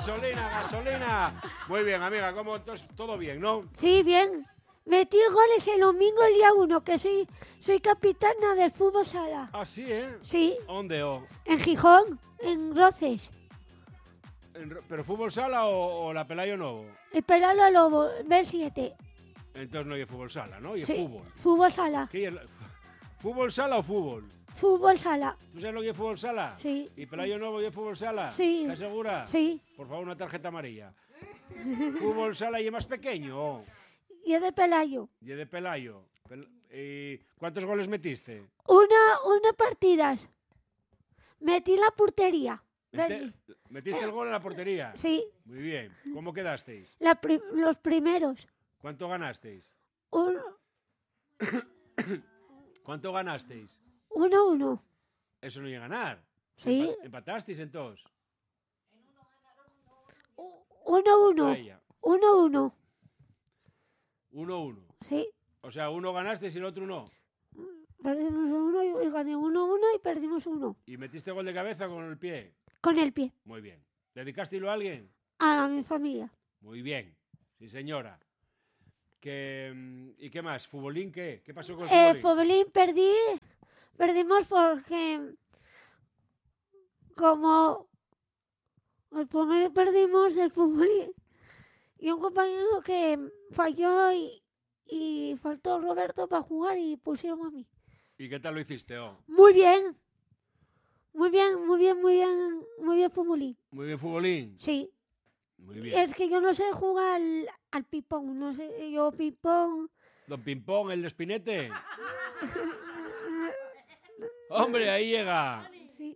gasolina. Muy bien, amiga, ¿cómo? Entonces, todo bien, ¿no? Sí, bien. Metí goles el domingo el día 1, que soy capitana del fútbol sala. Ah, sí, ¿eh? Sí. ¿Dónde? En Gijón, en Roces. ¿Pero fútbol sala o la Pelayo Novo? El Pelalo a Lobo, B7. Entonces no hay fútbol sala, ¿no? Y Sí, fútbol. fútbol sala. ¿Qué es ¿Fútbol sala o fútbol? Fútbol sala. ¿Tú sabes lo que es fútbol sala? Sí. ¿Y Pelayo Novo y es fútbol sala? Sí. ¿Estás segura? Sí. Por favor, una tarjeta amarilla. ¿Fútbol sala y es más pequeño? Y es de Pelayo. Y es de Pelayo. ¿Y cuántos goles metiste? Una partidas. Metí la portería. ¿Metiste el gol en la portería? Sí. Muy bien. ¿Cómo quedasteis? Los primeros. ¿Cuánto ganasteis? 1-1. ganasteis? 1-1. Eso no llega a ganar. Sí. ¿Empatasteis entonces? 1-1. 1-1. 1-1. Sí. O sea, uno ganasteis y el otro no. Perdimos 1 y gané 1-1 y perdimos 1. ¿Y metiste gol de cabeza con el pie? Con el pie. Muy bien. ¿Dedicasteislo a alguien? A mi familia. Muy bien. Sí, señora. ¿Y qué más? ¿Futbolín qué? ¿Qué pasó con el futbolín? Futbolín perdimos porque como el futbolín perdimos el futbolín y un compañero que falló y faltó Roberto para jugar y pusieron a mí. ¿Y qué tal lo hiciste? Muy bien. Muy bien, futbolín. Muy bien, futbolín. Sí. Muy bien. Es que yo no sé jugar al ping-pong, no sé, yo ping-pong... Don Ping-Pong, el de Espinete. ¡Hombre, ahí llega! Sí.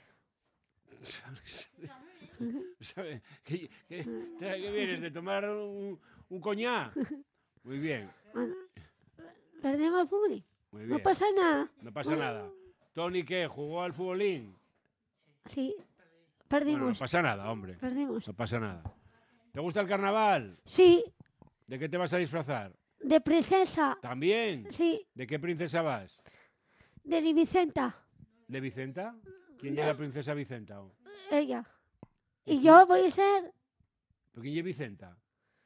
¿Qué vienes? ¿De tomar un coñac? Muy bien. Bueno, perdemos el futbolín. Muy bien. No pasa nada. No pasa nada. ¿Tony qué? ¿Jugó al futbolín? Sí, perdimos. Bueno, no pasa nada, hombre. Perdimos. No pasa nada. ¿Te gusta el carnaval? Sí. ¿De qué te vas a disfrazar? De princesa. ¿También? Sí. ¿De qué princesa vas? De Vicenta. ¿De Vicenta? ¿Quién es la princesa Vicenta? Ella. Y yo voy a ser... ¿Pero quién es Vicenta?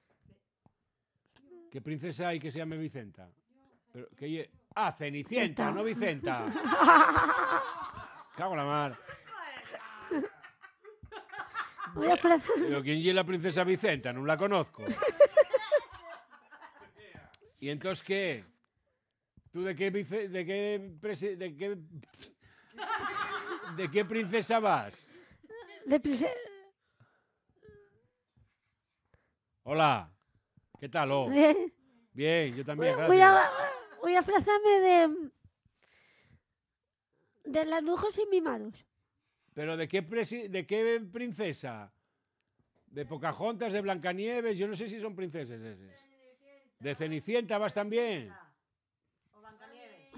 ¿Qué princesa hay que se llame Vicenta? Pero, Cenicienta, no Vicenta. Cago en la mar. Voy a plazar. Pero ¿quién es la princesa Vicenta? No la conozco. ¿Y entonces qué? ¿Tú de qué princesa vas? De princesa... Hola. ¿Qué tal? Bien. Bien, yo también, gracias. Voy a aplazarme de las lujos y mimados. ¿Pero de qué princesa? ¿De Pocahontas, de Blancanieves? Yo no sé si son princesas esas. ¿De Cenicienta vas también? ¿O Blancanieves?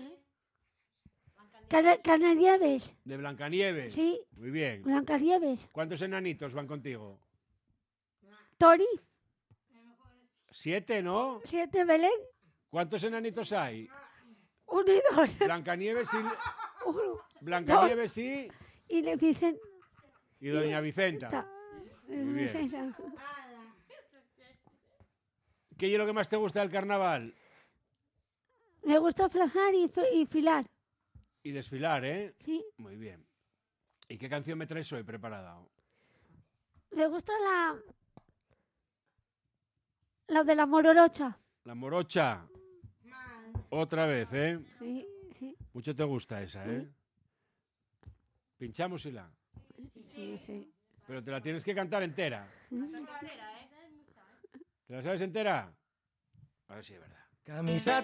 Cananieves. ¿De Blancanieves? Sí. Muy bien. Blancanieves. ¿Cuántos enanitos van contigo? Tori. 7, ¿no? 7 Belén. ¿Cuántos enanitos hay? 1 y 2. Blancanieves y... 1. Blancanieves y... Y le dicen... Y Doña Vicenta. Muy bien. ¿Qué es lo que más te gusta del carnaval? Me gusta aplazar y filar. Y desfilar, ¿eh? Sí. Muy bien. ¿Y qué canción me traes hoy preparada? Me gusta la de la mororocha. La morocha. Otra vez, ¿eh? Sí, sí. Mucho te gusta esa, ¿eh? Pinchamos y la. Sí, sí. Pero te la tienes que cantar entera. ¿Te la sabes entera? A ver si es verdad. Camisa